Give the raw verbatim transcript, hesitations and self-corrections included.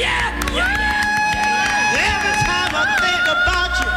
yeah, yeah, yeah. Every time I think about you,